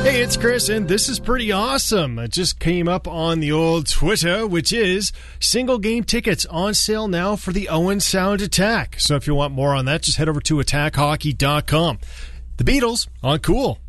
Hey, it's Chris, and this is pretty awesome. It just came up on the old Twitter, which is single game tickets on sale now for the Owen Sound Attack. So if you want more on that, just head over to attackhockey.com. The Beatles on Cool.